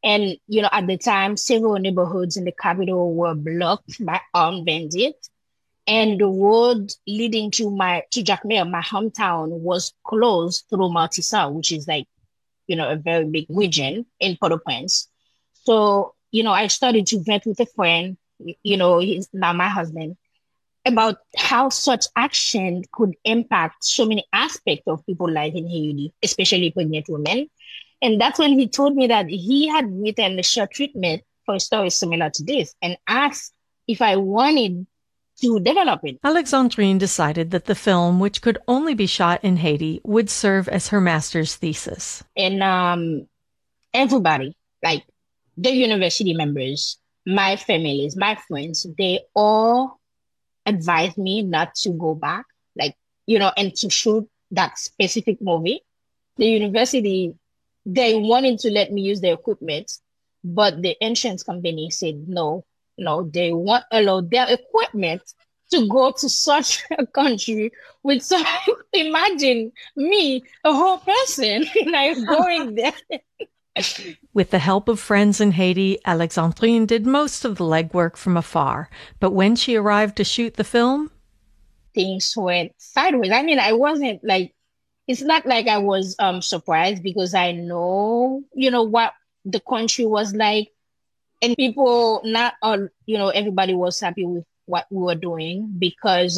And, at the time, several neighborhoods in the capital were blocked by armed bandits. And the road leading to Jacmel, my hometown, was closed through Martissa, which is like, a very big region in Port-au-Prince. So, I started to vent with a friend, he's now my husband, about how such action could impact so many aspects of people's life in Haiti, especially pregnant women. And that's when he told me that he had written a short treatment for a story similar to this and asked if I wanted to develop it. Alexandrine decided that the film, which could only be shot in Haiti, would serve as her master's thesis. And everybody, like the university members, my families, my friends, they all advised me not to go back, and to shoot that specific movie. The university, they wanted to let me use their equipment, but the insurance company said no, they won't allow their equipment to go to such a country with so imagine me, a whole person, like going there. With the help of friends in Haiti, Alexandrine did most of the legwork from afar. But when she arrived to shoot the film, things went sideways. I mean, I wasn't like, it's not like I was surprised because I know, what the country was like. And people, not all, everybody was happy with what we were doing because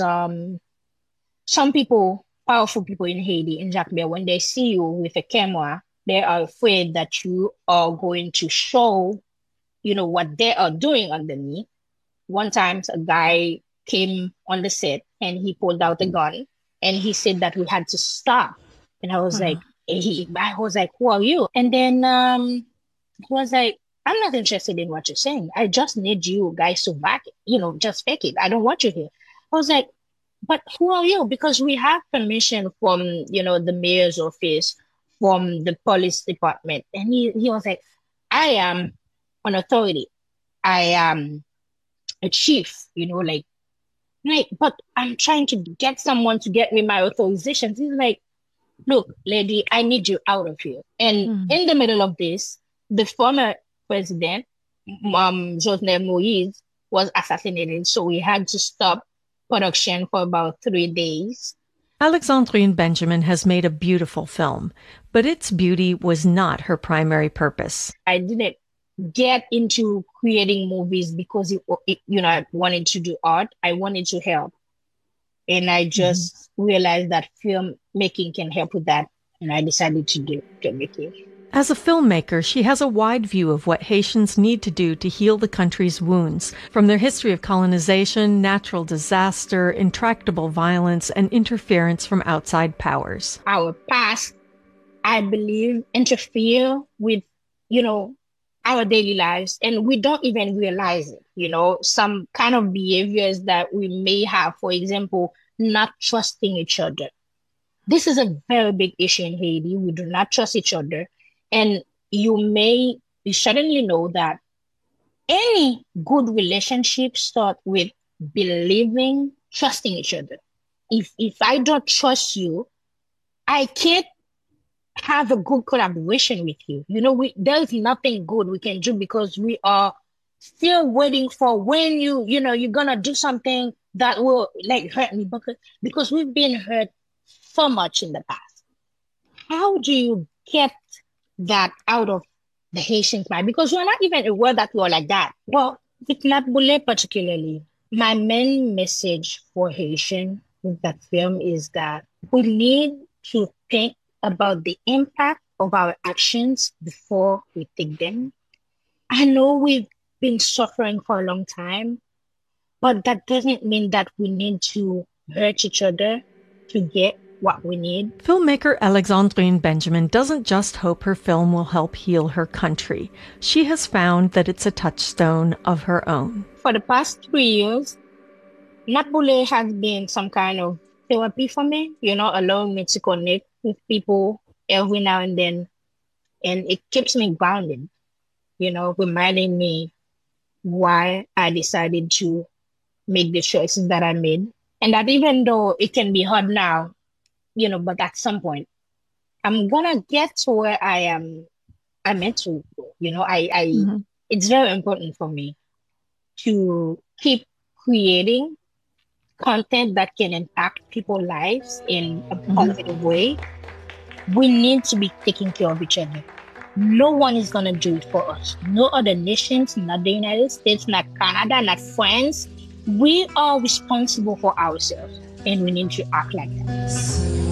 some people, powerful people in Haiti, in Jacmel, when they see you with a camera, they are afraid that you are going to show, what they are doing underneath. One time, a guy came on the set and he pulled out a gun and he said that we had to stop. And I was like, who are you? And then he was like, I'm not interested in what you're saying. I just need you guys to back it, just fake it. I don't want you here. I was like, but who are you? Because we have permission from, the mayor's office, from the police department. And he was like, I am an authority. I am a chief, but I'm trying to get someone to get me my authorizations. He's like, look, lady, I need you out of here. And in the middle of this, the former president, Jovenel Moïse, was assassinated. So we had to stop production for about 3 days. Alexandrine Benjamin has made a beautiful film, but its beauty was not her primary purpose. I didn't get into creating movies because I wanted to do art. I wanted to help. And I just realized that filmmaking can help with that. And I decided to do filmmaking. As a filmmaker, she has a wide view of what Haitians need to do to heal the country's wounds, from their history of colonization, natural disaster, intractable violence, and interference from outside powers. Our past, I believe, interfere with, our daily lives, and we don't even realize it. Some kind of behaviors that we may have, for example, not trusting each other. This is a very big issue in Haiti. We do not trust each other. And you certainly know that any good relationship starts with believing, trusting each other. If I don't trust you, I can't have a good collaboration with you. There's nothing good we can do because we are still waiting for when you're gonna do something that will hurt me because we've been hurt so much in the past. How do you get that out of the Haitian mind? Because we're not even aware that we're like that. Well, with Natboule particularly, my main message for Haitian with that film is that we need to think about the impact of our actions before we take them. I know we've been suffering for a long time, but that doesn't mean that we need to hurt each other to get what we need. Filmmaker Alexandrine Benjamin doesn't just hope her film will help heal her country. She has found that it's a touchstone of her own. For the past 3 years, Natboule has been some kind of therapy for me, allowing me to connect with people every now and then. And it keeps me grounded, reminding me why I decided to make the choices that I made. And that even though it can be hard now, but at some point, I'm gonna get to where I am I meant to, it's very important for me to keep creating content that can impact people's lives in a positive way. We need to be taking care of each other. No one is going to do it for us. No other nations, not the United States, not Canada, not France. We are responsible for ourselves, and we need to act like that.